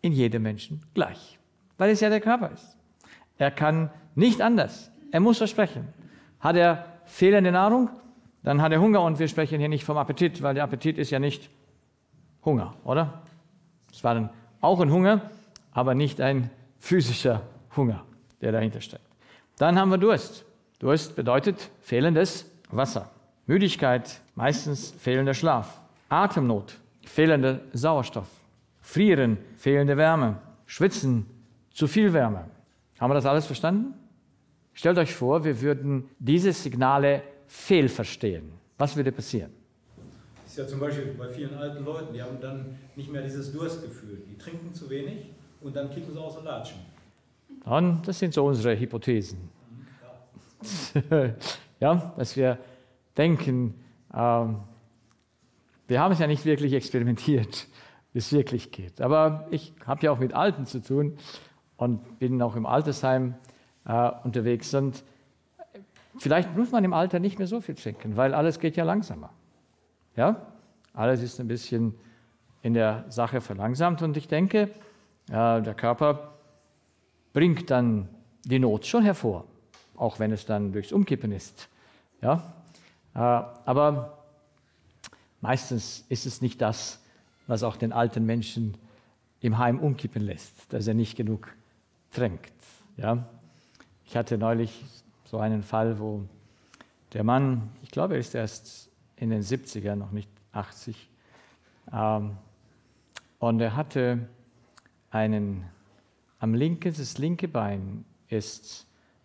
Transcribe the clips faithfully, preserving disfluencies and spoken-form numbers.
in jedem Menschen gleich, weil es ja der Körper ist. Er kann nicht anders. Er muss versprechen. Hat er fehlende Nahrung, dann hat er Hunger, und wir sprechen hier nicht vom Appetit, weil der Appetit ist ja nicht Hunger, oder? Es war dann auch ein Hunger, aber nicht ein physischer Hunger, der dahinter steckt. Dann haben wir Durst. Durst bedeutet fehlendes Wasser. Müdigkeit, meistens fehlender Schlaf. Atemnot, fehlender Sauerstoff. Frieren, fehlende Wärme. Schwitzen, zu viel Wärme. Haben wir das alles verstanden? Stellt euch vor, wir würden diese Signale fehlverstehen. Was würde passieren? Das ist ja zum Beispiel bei vielen alten Leuten, die haben dann nicht mehr dieses Durstgefühl. Die trinken zu wenig und dann kippen sie aus und latschen. Und das sind so unsere Hypothesen. Ja, ja, dass wir denken, ähm, wir haben es ja nicht wirklich experimentiert, wie es wirklich geht. Aber ich habe ja auch mit Alten zu tun und bin auch im Altersheim äh, unterwegs. Und vielleicht muss man im Alter nicht mehr so viel trinken, weil alles geht ja langsamer. Ja? Alles ist ein bisschen in der Sache verlangsamt. Und ich denke, äh, der Körper bringt dann die Not schon hervor, auch wenn es dann durchs Umkippen ist. Ja? Äh, aber meistens ist es nicht das, was auch den alten Menschen im Heim umkippen lässt, dass er nicht genug trinkt. Ja? Ich hatte neulich so einen Fall, wo der Mann, ich glaube, er ist erst in den siebzigern, noch nicht achtzig, ähm, und er hatte einen, am linken, das linke Bein ist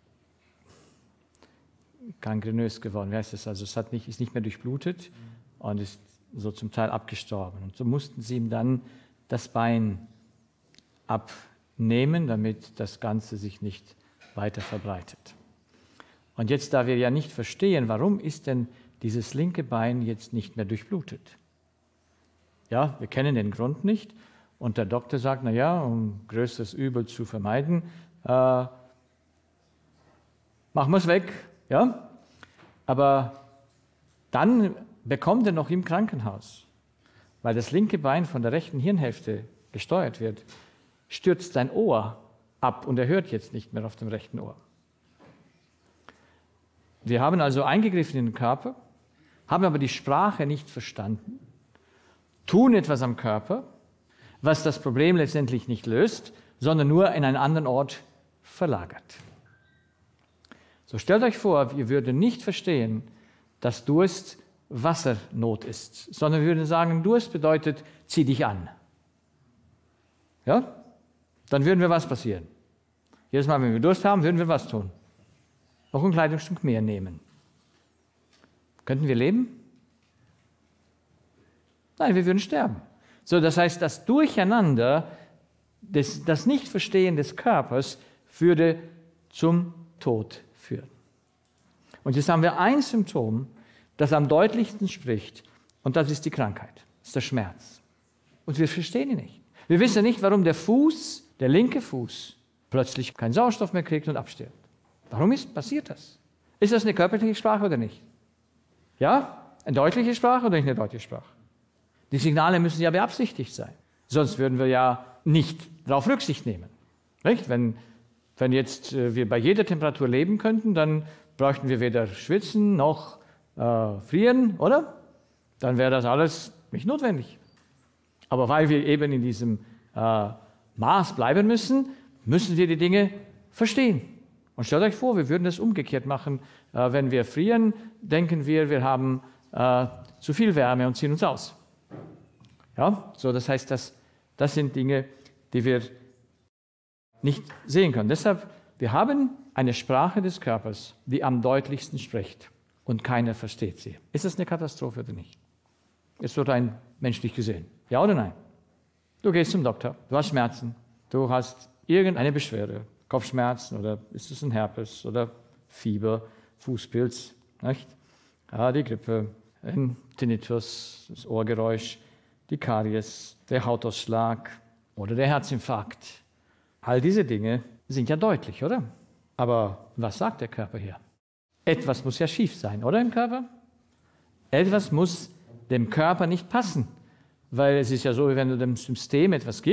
gangrenös geworden. Wie heißt das? Also es hat nicht, ist nicht mehr durchblutet und ist so zum Teil abgestorben. Und so mussten sie ihm dann das Bein abnehmen, damit das Ganze sich nicht weiter verbreitet. Und jetzt, da wir ja nicht verstehen, warum ist denn dieses linke Bein jetzt nicht mehr durchblutet? Ja, wir kennen den Grund nicht. Und der Doktor sagt, na ja, um größeres Übel zu vermeiden, äh, machen wir es weg. Ja? Aber dann bekommt er noch im Krankenhaus, weil das linke Bein von der rechten Hirnhälfte gesteuert wird, stürzt sein Ohr ab und er hört jetzt nicht mehr auf dem rechten Ohr. Wir haben also eingegriffen in den Körper, haben aber die Sprache nicht verstanden, tun etwas am Körper, was das Problem letztendlich nicht löst, sondern nur in einen anderen Ort verlagert. So stellt euch vor, wir würden nicht verstehen, dass Durst Wassernot ist, sondern wir würden sagen, Durst bedeutet, zieh dich an. Ja? Dann würden wir was passieren. Jedes Mal, wenn wir Durst haben, würden wir was tun. Noch ein Kleidungsstück mehr nehmen. Könnten wir leben? Nein, wir würden sterben. So, das heißt, das Durcheinander, des, das Nichtverstehen des Körpers würde zum Tod führen. Und jetzt haben wir ein Symptom, das am deutlichsten spricht, und das ist die Krankheit, das ist der Schmerz. Und wir verstehen ihn nicht. Wir wissen nicht, warum der Fuß, der linke Fuß, plötzlich keinen Sauerstoff mehr kriegt und abstirbt. Warum ist, passiert das? Ist das eine körperliche Sprache oder nicht? Ja? Eine deutliche Sprache oder nicht eine deutliche Sprache? Die Signale müssen ja beabsichtigt sein. Sonst würden wir ja nicht darauf Rücksicht nehmen. Nicht? Wenn, wenn jetzt äh, wir bei jeder Temperatur leben könnten, dann bräuchten wir weder schwitzen noch äh, frieren, oder? Dann wäre das alles nicht notwendig. Aber weil wir eben in diesem äh, Maß bleiben müssen, müssen wir die Dinge verstehen. Und stellt euch vor, wir würden das umgekehrt machen. Äh, wenn wir frieren, denken wir, wir haben äh, zu viel Wärme und ziehen uns aus. Ja, so das heißt, das, das sind Dinge, die wir nicht sehen können. Deshalb, wir haben eine Sprache des Körpers, die am deutlichsten spricht und keiner versteht sie. Ist das eine Katastrophe oder nicht? Ist so rein menschlich gesehen. Ja oder nein? Du gehst zum Doktor, du hast Schmerzen, du hast irgendeine Beschwerde, Kopfschmerzen oder ist es ein Herpes oder Fieber, Fußpilz, nicht? Ja, die Grippe, ein Tinnitus, das Ohrgeräusch, die Karies, der Hautausschlag oder der Herzinfarkt. All diese Dinge sind ja deutlich, oder? Aber was sagt der Körper hier? Etwas muss ja schief sein, oder im Körper? Etwas muss dem Körper nicht passen, weil es ist ja so, wie wenn du dem System etwas gibst,